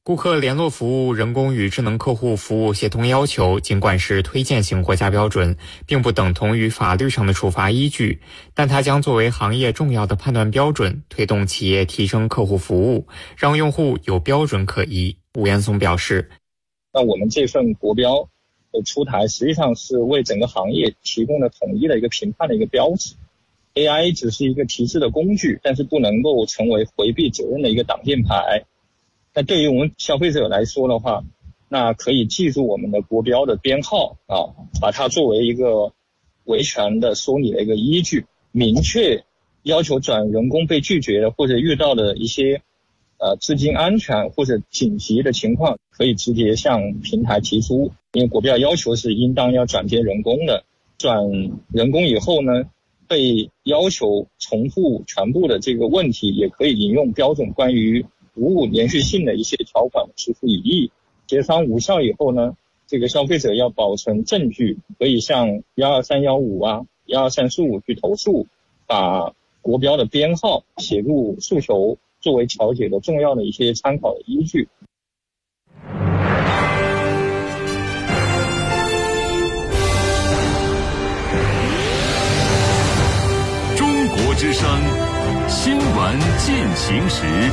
顾客联络服务人工与智能客户服务协同要求尽管是推荐型国家标准，并不等同于法律上的处罚依据，但它将作为行业重要的判断标准，推动企业提升客户服务，让用户有标准可依。吴岩松表示， 那我们这份国标的出台实际上是为整个行业提供了统一的一个评判的一个标志。AI 只是一个提示的工具，但是不能够成为回避责任的一个挡箭牌。那对于我们消费者来说的话，那可以记住我们的国标的编号把它作为一个维权的说理的一个依据，明确要求转人工被拒绝的或者遇到的一些资金安全或者紧急的情况，可以直接向平台提出。因为国标要求是应当要转接人工的，转人工以后呢，被要求重复全部的这个问题，也可以引用标准关于服务连续性的一些条款提出异议。协商无效以后呢，这个消费者要保存证据，可以向12315 12345去投诉，把国标的编号写入诉求，作为调解的重要的一些参考的依据。 中国之声新闻进行时。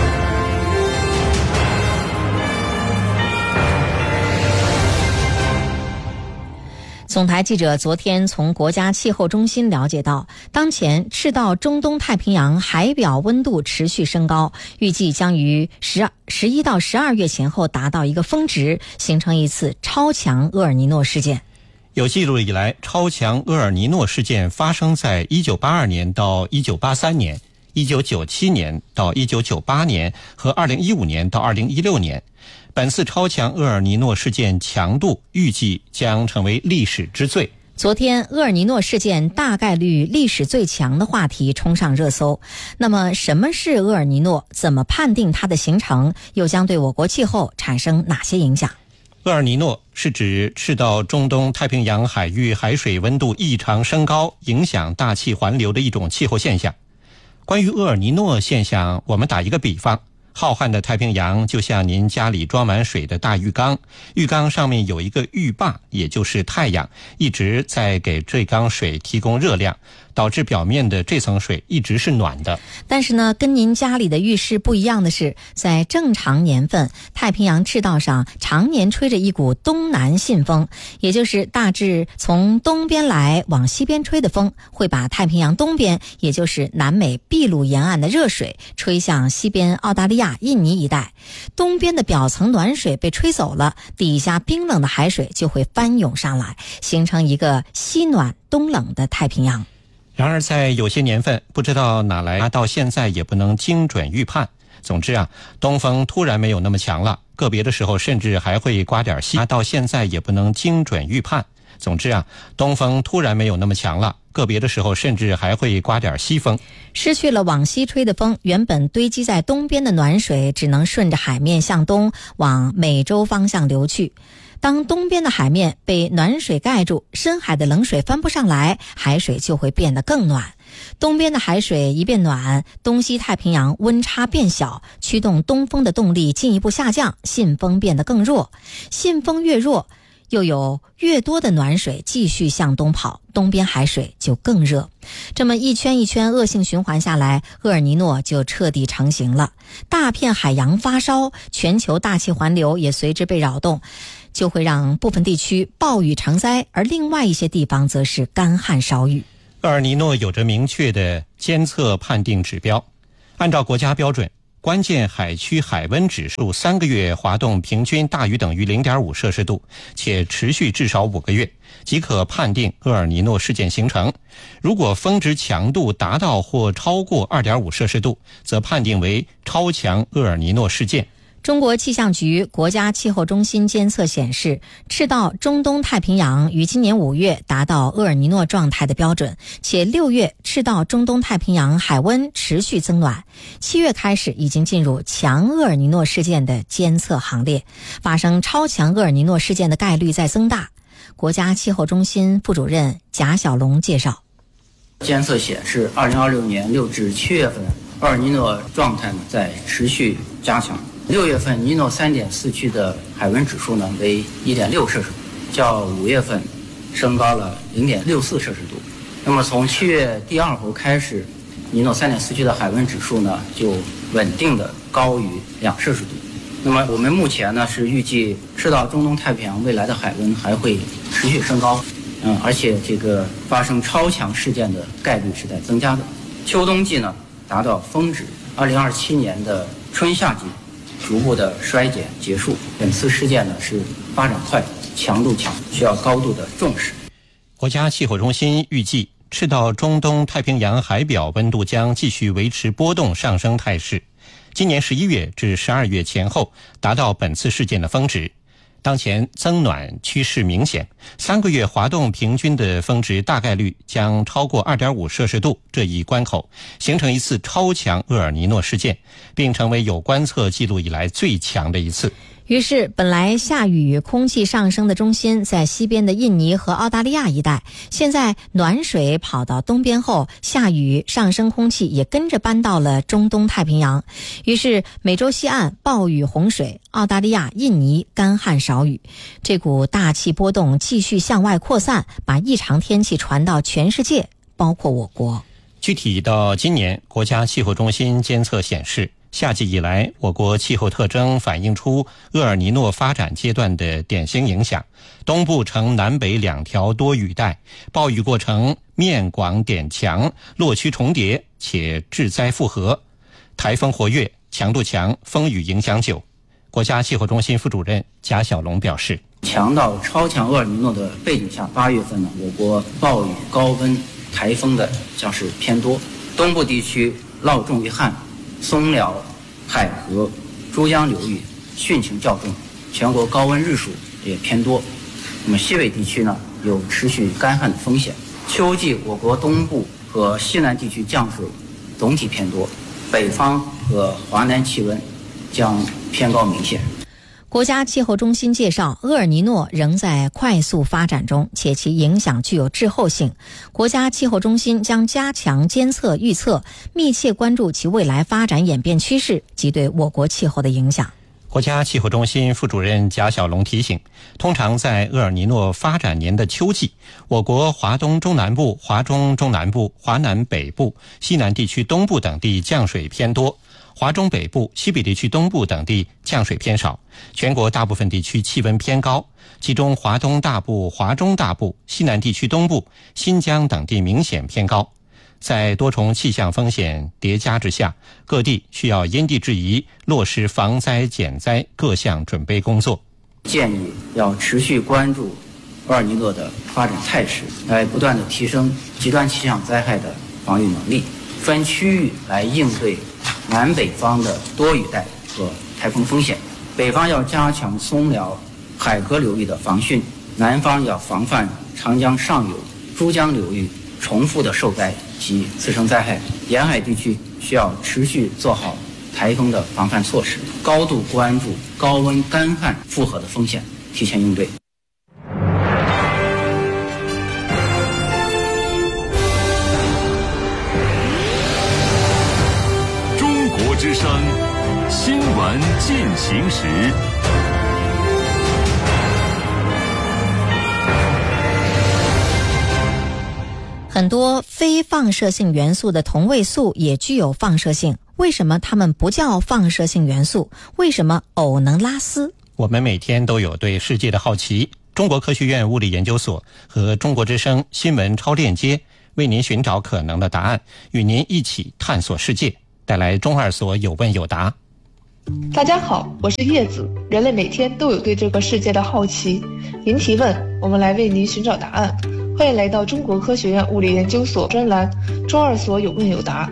总台记者昨天从国家气候中心了解到，当前赤道中东太平洋海表温度持续升高，预计将于11到12月前后达到一个峰值，形成一次超强厄尔尼诺事件。 有记录以来，超强厄尔尼诺事件发生在1982年到1983年、1997年到1998年和2015年到2016年。本次超强厄尔尼诺事件强度预计将成为历史之最。 昨天，厄尔尼诺事件大概率历史最强的话题冲上热搜。那么，什么是厄尔尼诺？怎么判定它的形成？又将对我国气候产生哪些影响？ 厄尔尼诺是指赤道中东太平洋海域海水温度异常升高，影响大气环流的一种气候现象。关于厄尔尼诺现象，我们打一个比方。浩瀚的太平洋就像您家里装满水的大浴缸，浴缸上面有一个浴霸，也就是太阳，一直在给这缸水提供热量，导致表面的这层水一直是暖的。 但是呢，跟您家里的浴室不一样的是，在正常年份，太平洋赤道上常年吹着一股东南信风，也就是大致从东边来往西边吹的风，会把太平洋东边，也就是南美秘鲁沿岸的热水吹向西边澳大利亚、印尼一带。东边的表层暖水被吹走了，底下冰冷的海水就会翻涌上来，形成一个西暖东冷的太平洋。 然而在有些年份，不知道哪来到现在也不能精准预判。总之东风突然没有那么强了，个别的时候甚至还会刮点西，到现在也不能精准预判。总之东风突然没有那么强了，个别的时候甚至还会刮点西风。 失去了往西吹的风，原本堆积在东边的暖水只能顺着海面向东往美洲方向流去。当东边的海面被暖水盖住，深海的冷水翻不上来，海水就会变得更暖。东边的海水一变暖，东西太平洋温差变小，驱动东风的动力进一步下降，信风变得更弱。信风越弱，又有越多的暖水继续向东跑，东边海水就更热。这么一圈一圈恶性循环下来，厄尔尼诺就彻底成型了。大片海洋发烧，全球大气环流也随之被扰动，就会让部分地区暴雨成灾，而另外一些地方则是干旱少雨。 厄尔尼诺有着明确的监测判定指标，按照国家标准，关键海区海温指数3个月滑动平均大于等于 0.5 摄氏度，且持续至少5个月，即可判定厄尔尼诺事件形成。如果峰值强度达到或超过 2.5 摄氏度，则判定为超强厄尔尼诺事件。 中国气象局国家气候中心监测显示，赤道中东太平洋于今年5月达到厄尔尼诺状态的标准，且6月赤道中东太平洋海温持续增暖，7月开始已经进入强厄尔尼诺事件的监测行列，发生超强厄尔尼诺事件的概率在增大。国家气候中心副主任贾小龙介绍， 监测显示2026年6至7月份厄尔尼诺状态在持续加强， 6月份尼诺3.4区的海温指数呢为1.6摄氏度，较5月份升高了0.64摄氏度。那么从7月第2周开始，尼诺3.4区的海温指数呢就稳定的高于2摄氏度。那么我们目前呢是预计赤道中东太平洋未来的海温还会持续升高，而且这个发生超强事件的概率是在增加的。秋冬季呢达到峰值，2027年的春夏季逐步的衰减结束。本次事件呢是发展快、强度强，需要高度的重视。 国家气候中心预计，赤道中东太平洋海表温度将继续维持波动上升态势，今年11月至12月前后达到本次事件的峰值。当前增暖趋势明显，3个月滑动平均的峰值大概率将超过 2.5 摄氏度这一关口，形成一次超强厄尔尼诺事件，并成为有观测记录以来最强的一次。 于是本来下雨空气上升的中心在西边的印尼和澳大利亚一带，现在暖水跑到东边后，下雨上升空气也跟着搬到了中东太平洋。于是美洲西岸暴雨洪水，澳大利亚、印尼干旱少雨。这股大气波动继续向外扩散，把异常天气传到全世界，包括我国。 具体到今年，国家气候中心监测显示，夏季以来，我国气候特征反映出厄尔尼诺发展阶段的典型影响。东部呈南北2条多雨带，暴雨过程面广点强，落区重叠且致灾复合，台风活跃，强度强，风雨影响久。国家气候中心副主任贾小龙表示， 强到超强厄尔尼诺的背景下，8月份呢，我国暴雨、高温、台风的将是偏多，东部地区涝重于旱，松辽、海河、珠江流域汛情较重，全国高温日数也偏多。那么西北地区呢，有持续干旱的风险。秋季我国东部和西南地区降水总体偏多，北方和华南气温将偏高明显。 国家气候中心介绍，厄尔尼诺仍在快速发展中，且其影响具有滞后性。国家气候中心将加强监测预测，密切关注其未来发展演变趋势及对我国气候的影响。 国家气候中心副主任贾小龙提醒，通常在厄尔尼诺发展年的秋季，我国华东中南部、华中中南部、华南北部、西南地区东部等地降水偏多，华中北部、西北地区东部等地降水偏少，全国大部分地区气温偏高，其中华东大部、华中大部、西南地区东部、新疆等地明显偏高。在多重气象风险叠加之下，各地需要因地制宜，落实防灾减灾各项准备工作。 建议要持续关注厄尔尼诺的发展态势，来不断的提升极端气象灾害的防御能力，分区域来应对南北方的多雨带和台风风险。北方要加强松辽、海河流域的防汛，南方要防范长江上游、珠江流域重复的受灾及次生灾害。沿海地区需要持续做好台风的防范措施，高度关注高温干旱复合的风险，提前应对。 中国之声新闻进行时。 很多非放射性元素的同位素也具有放射性，为什么它们不叫放射性元素？为什么藕能拉丝？ 我们每天都有对世界的好奇。中国科学院物理研究所和中国之声新闻超链接为您寻找可能的答案，与您一起探索世界，带来中二所有问有答。 大家好，我是叶子。人类每天都有对这个世界的好奇，您提问，我们来为您寻找答案。欢迎来到中国科学院物理研究所专栏中二所有问有答。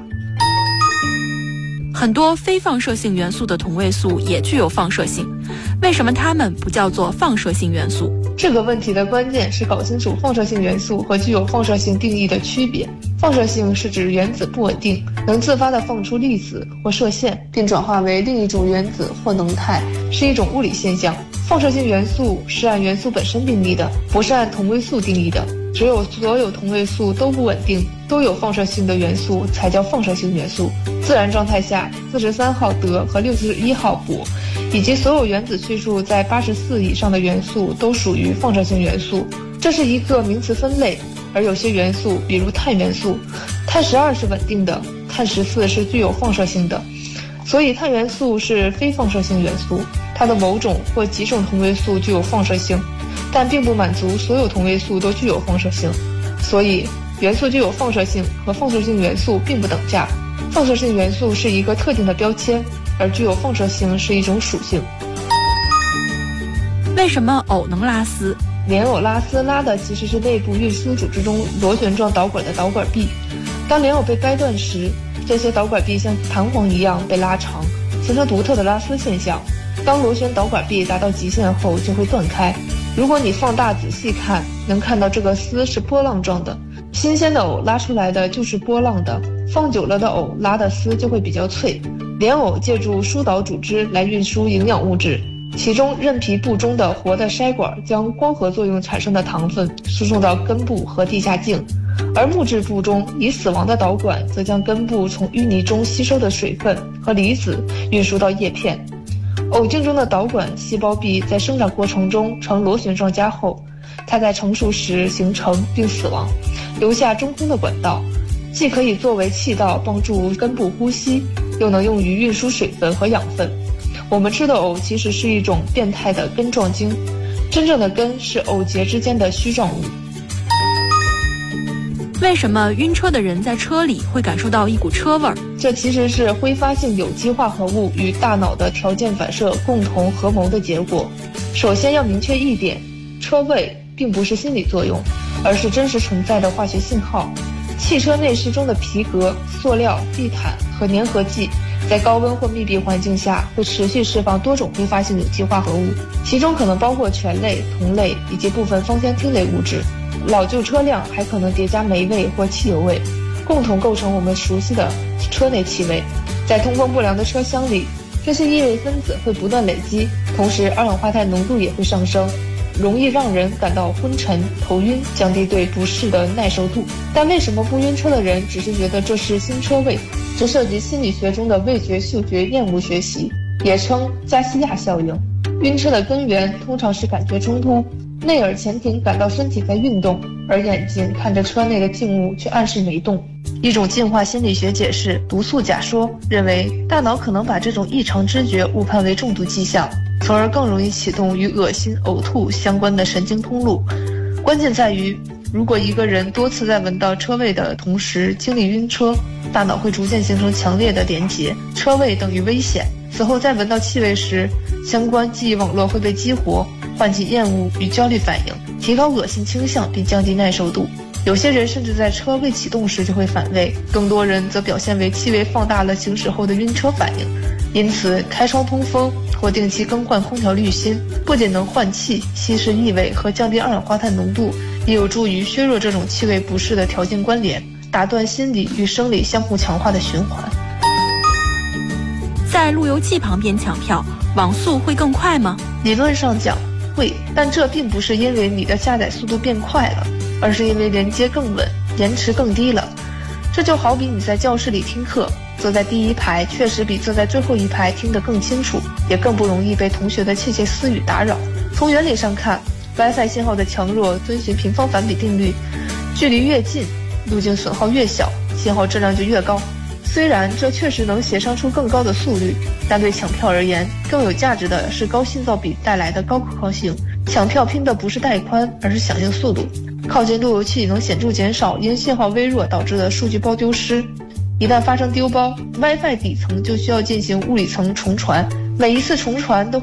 很多非放射性元素的同位素也具有放射性，为什么它们不叫做放射性元素？ 这个问题的关键是搞清楚放射性元素和具有放射性定义的区别。放射性是指原子不稳定，能自发地放出粒子或射线，并转化为另一种原子或能态，是一种物理现象。放射性元素是按元素本身定义的，不是按同位素定义的。 只有所有同位素都不稳定，都有放射性的元素才叫放射性元素。自然状态下，43号德和61号铂，以及所有原子序数在84以上的元素都属于放射性元素。这是一个名词分类，而有些元素，比如碳元素，碳12是稳定的，碳14是具有放射性的。所以碳元素是非放射性元素，它的某种或几种同位素具有放射性，但并不满足所有同位素都具有放射性。所以元素具有放射性和放射性元素并不等价，放射性元素是一个特定的标签，而具有放射性是一种属性。 为什么藕能拉丝？ 莲藕拉丝拉的其实是内部运输组织中螺旋状导管的导管壁。当莲藕被掰断时，这些导管壁像弹簧一样被拉长，形成独特的拉丝现象。当螺旋导管壁达到极限后就会断开。如果你放大仔细看，能看到这个丝是波浪状的。新鲜的藕拉出来的就是波浪的，放久了的藕拉的丝就会比较脆。莲藕借助疏导组织来运输营养物质，其中韧皮部中的活的筛管将光合作用产生的糖分输送到根部和地下茎，而木质部中已死亡的导管则将根部从淤泥中吸收的水分和离子运输到叶片。藕茎中的导管细胞壁在生长过程中呈螺旋状加厚，它在成熟时形成并死亡，留下中空的管道，既可以作为气道帮助根部呼吸，又能用于运输水分和养分。我们吃的藕其实是一种变态的根状茎，真正的根是藕节之间的须状物。 为什么晕车的人在车里会感受到一股车味儿？ 这其实是挥发性有机化合物与大脑的条件反射共同合谋的结果。首先要明确一点，车味并不是心理作用，而是真实存在的化学信号。汽车内饰中的皮革、塑料、地毯和粘合剂在高温或密闭环境下会持续释放多种挥发性有机化合物，其中可能包括醛类、酮类以及部分芳香烃类物质。老旧车辆还可能叠加霉味或汽油味，共同构成我们熟悉的车内气味。在通风不良的车厢里，这些异味分子会不断累积，同时二氧化碳浓度也会上升，容易让人感到昏沉、头晕，降低对不适的耐受度。但为什么不晕车的人只是觉得这是新车味？这涉及心理学中的味觉嗅觉厌恶学习，也称加西亚效应。晕车的根源通常是感觉冲突，内耳前庭感到身体在运动，而眼睛看着车内的静物却暗示没动。一种进化心理学解释毒素假说，认为大脑可能把这种异常知觉误判为中毒迹象，从而更容易启动与恶心、呕吐相关的神经通路。关键在于，如果一个人多次在闻到车味的同时经历晕车，大脑会逐渐形成强烈的连结，车味等于危险。此后再闻到气味时，相关记忆网络会被激活，唤起厌恶与焦虑反应，提高恶心倾向并降低耐受度。有些人甚至在车未启动时就会反胃，更多人则表现为气味放大了行驶后的晕车反应。因此，开窗通风或定期更换空调滤芯，不仅能换气、稀释异味和降低二氧化碳浓度，也有助于削弱这种气味不适的条件关联，打断心理与生理相互强化的循环。 在路由器旁边抢票，网速会更快吗？ 理论上讲会，但这并不是因为你的下载速度变快了，而是因为连接更稳，延迟更低了。这就好比你在教室里听课，坐在第一排确实比坐在最后一排听得更清楚，也更不容易被同学的窃窃私语打扰。从原理上看， WiFi 信号的强弱遵循平方反比定律，距离越近，路径损耗越小，信号质量就越高。虽然这确实能协商出更高的速率，但对抢票而言，更有价值的是高信噪比带来的高可靠性。抢票拼的不是带宽，而是响应速度。靠近路由器能显著减少因信号微弱导致的数据包丢失。一旦发生丢包， WiFi 底层就需要进行物理层重传，每一次重传都